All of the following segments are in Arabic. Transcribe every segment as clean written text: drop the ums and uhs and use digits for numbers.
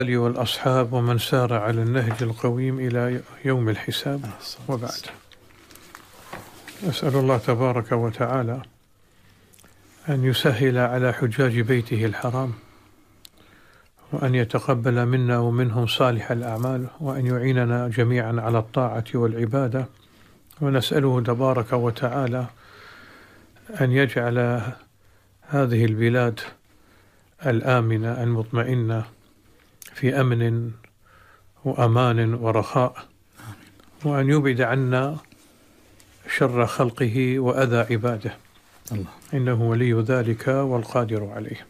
والأصحاب ومن سار على النهج القويم إلى يوم الحساب، وبعد. أسأل الله تبارك وتعالى أن يسهل على حجاج بيته الحرام، وأن يتقبل منا ومنهم صالح الأعمال، وأن يعيننا جميعا على الطاعة والعبادة. ونسأله تبارك وتعالى أن يجعل هذه البلاد الآمنة المطمئنة في أمن وأمان ورخاء، وأن يبعد عنا شر خلقه وأذى عباده، الله. إنه ولي ذلك والقادر عليه.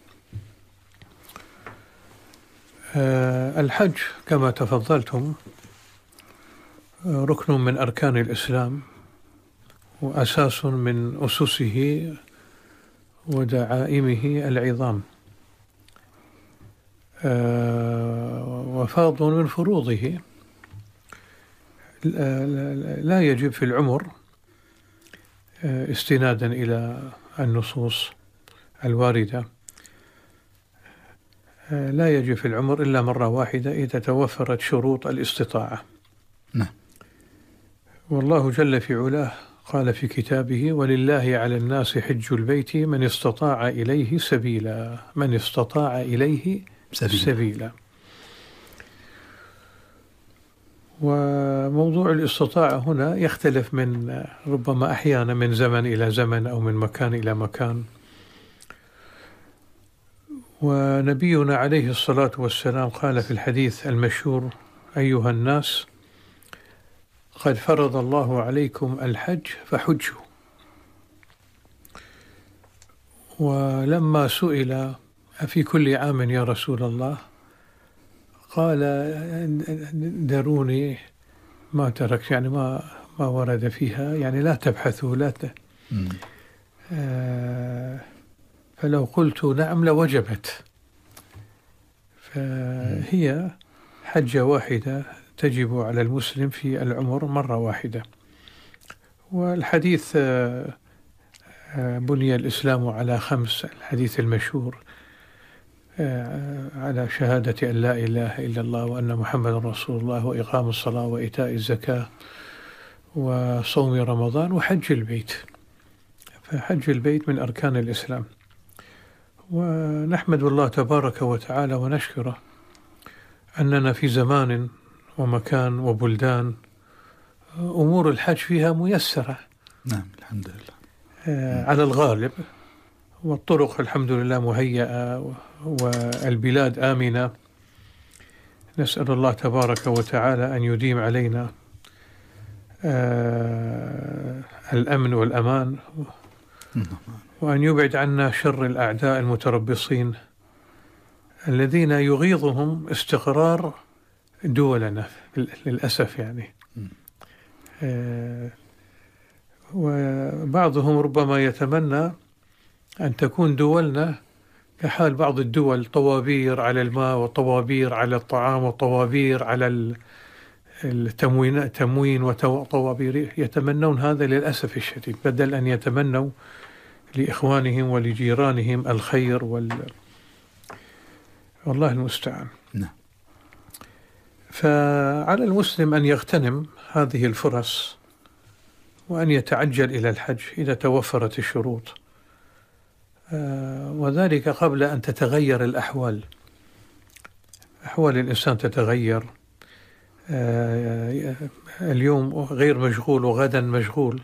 الحج كما تفضلتم ركن من أركان الإسلام، وأساس من أسسه ودعائمه العظام، وفرض من فروضه لا يجب في العمر، استنادا إلى النصوص الواردة، لا يجب في العمر إلا مرة واحدة إذا توفرت شروط الاستطاعة. نعم. والله جل في علاه قال في كتابه: ولله على الناس حج البيت من استطاع إليه سبيلا. من استطاع إليه سبيلا. وموضوع الاستطاعة هنا يختلف من ربما أحيانا من زمن إلى زمن أو من مكان إلى مكان. ونبينا عليه الصلاة والسلام قال في الحديث المشهور: أيها الناس، قد فرض الله عليكم الحج فحجوا. ولما سئل: أفي كل عام يا رسول الله؟ قال: دروني ما ترك، يعني ما ورد فيها، يعني لا تبحثوا فلو قلت نعم لوجبت. فهي حجة واحدة تجب على المسلم في العمر مرة واحدة. والحديث بني الإسلام على 5، الحديث المشهور على شهادة أن لا إله إلا الله وأن محمد رسول الله، وإقام الصلاة وإيتاء الزكاة وصوم رمضان وحج البيت. فحج البيت من أركان الإسلام، ونحمد الله تبارك وتعالى ونشكره أننا في زمان ومكان وبلدان أمور الحج فيها ميسرة. نعم، الحمد لله. على الغالب، والطرق الحمد لله مهيئة، والبلاد آمنة. نسأل الله تبارك وتعالى أن يديم علينا الأمن والأمان، وأن يبعد عنا شر الأعداء المتربصين الذين يغيظهم استقرار دولنا للأسف، يعني. وبعضهم ربما يتمنى أن تكون دولنا كحال بعض الدول، طوابير على الماء وطوابير على الطعام وطوابير على التموين وطوابير. يتمنون هذا للأسف الشديد، بدل أن يتمنوا لإخوانهم ولجيرانهم الخير والله المستعان. نعم. فعلى المسلم أن يغتنم هذه الفرص، وأن يتعجل إلى الحج إذا توفرت الشروط، وذلك قبل أن تتغير الأحوال. أحوال الإنسان تتغير، اليوم غير مشغول وغدا مشغول،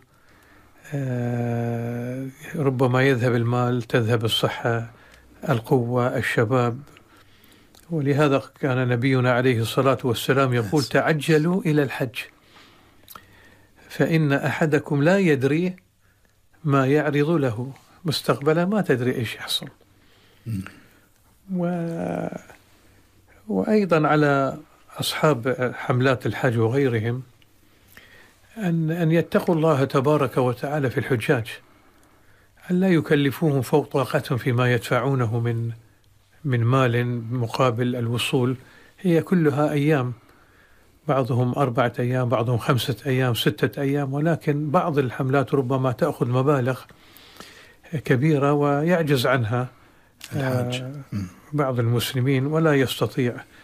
ربما يذهب المال، تذهب الصحة، القوة، الشباب. ولهذا كان نبينا عليه الصلاة والسلام يقول: تعجلوا إلى الحج، فإن أحدكم لا يدري ما يعرض له مستقبلا، ما تدري إيش يحصل. وأيضا على أصحاب حملات الحج وغيرهم أن يتقوا الله تبارك وتعالى في الحجاج، أن لا يكلفوهم فوق طاقتهم فيما يدفعونه من مال مقابل الوصول. هي كلها أيام، بعضهم 4 أيام، بعضهم 5 أيام، 6 أيام، ولكن بعض الحملات ربما تأخذ مبالغ كبيرة ويعجز عنها بعض المسلمين ولا يستطيع